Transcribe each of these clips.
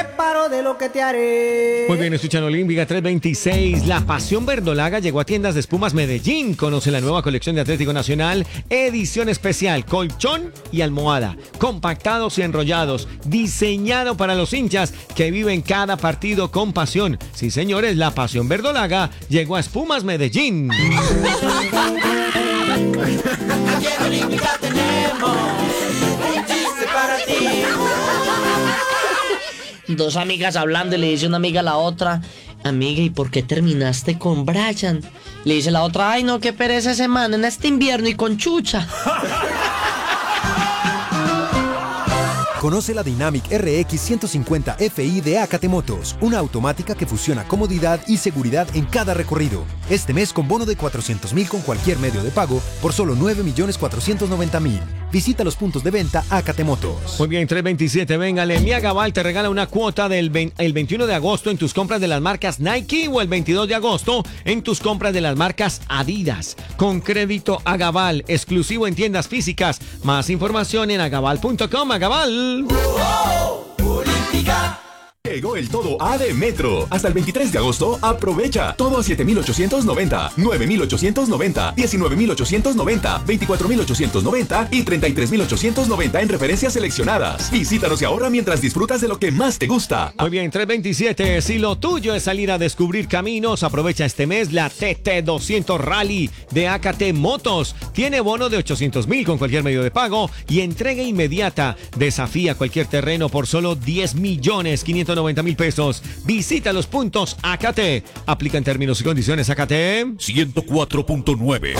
Paro de lo que te haré. Muy bien, escuchan Olímpica 326. La pasión verdolaga llegó a tiendas de espumas Medellín. Conoce la nueva colección de Atlético Nacional, edición especial, colchón y almohada, compactados y enrollados, diseñado para los hinchas que viven cada partido con pasión. Sí, señores, la pasión verdolaga llegó a espumas Medellín. Aquí en Olímpica tenemos un chiste para ti. Dos amigas hablando y le dice una amiga a la otra: amiga, ¿y por qué terminaste con Brian? Le dice la otra: ay no, qué pereza ese man en este invierno y con chucha. Conoce la Dynamic RX 150 Fi de Akate Motos, una automática que fusiona comodidad y seguridad en cada recorrido. Este mes con bono de 400.000 con cualquier medio de pago por solo 9.490.000. Visita los puntos de venta Akate Motos. Muy bien, 327, véngale. Mi Agaval te regala una cuota el 21 de agosto en tus compras de las marcas Nike o el 22 de agosto en tus compras de las marcas Adidas. Con crédito Agaval, exclusivo en tiendas físicas. Más información en agaval.com. Agaval. Olímpica. Llegó el todo A de Metro. Hasta el 23 de agosto, aprovecha. Todo a 7,890, 9,890, 19,890, 24,890 y 33,890 en referencias seleccionadas. Visítanos y ahorra mientras disfrutas de lo que más te gusta. Muy bien, 327. Si lo tuyo es salir a descubrir caminos, aprovecha este mes la TT200 Rally de Akate Motos. Tiene bono de 800.000 con cualquier medio de pago y entrega inmediata. Desafía cualquier terreno por solo 10.590.000 pesos. Visita los puntos Akate. Aplican términos y condiciones Akate. 104.9.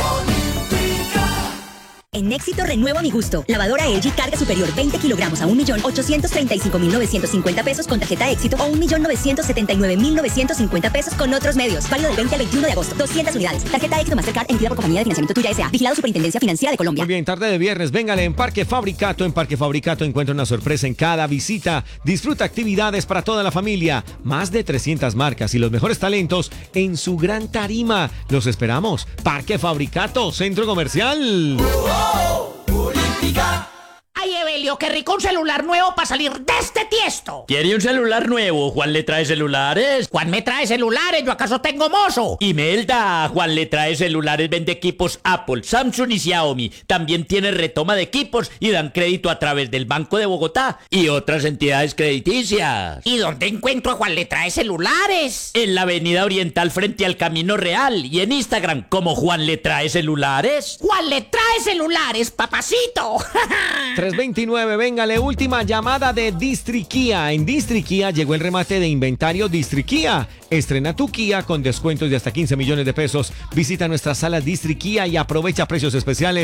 En Éxito renuevo mi gusto. Lavadora LG carga superior 20 kilogramos a 1.835.950 pesos con tarjeta Éxito o 1.979.950 pesos con otros medios. Válido del 20 al 21 de agosto. 200 unidades. Tarjeta Éxito Mastercard emitida por Compañía de Financiamiento Tuya S.A. Vigilado Superintendencia Financiera de Colombia. Muy bien, tarde de viernes, véngale en Parque Fabricato. En Parque Fabricato encuentra una sorpresa en cada visita. Disfruta actividades para toda la familia. Más de 300 marcas y los mejores talentos en su gran tarima. Los esperamos. Parque Fabricato, Centro Comercial. Olímpica. Ay, Evelio, qué rico un celular nuevo para salir de este tiesto. ¿Quiere un celular nuevo? ¿Juan le trae celulares? Juan me trae celulares, ¿yo acaso tengo mozo? Imelda, Juan le trae celulares, vende equipos Apple, Samsung y Xiaomi. También tiene retoma de equipos y dan crédito a través del Banco de Bogotá y otras entidades crediticias. ¿Y dónde encuentro a Juan le trae celulares? En la Avenida Oriental frente al Camino Real y en Instagram como Juan le trae celulares. Juan le trae celulares, papacito. 329, véngale, última llamada de Distriquía. En Distriquía llegó el remate de inventario Distriquía. Estrena tu Kia con descuentos de hasta 15 millones de pesos. Visita nuestra sala Distriquía y aprovecha precios especiales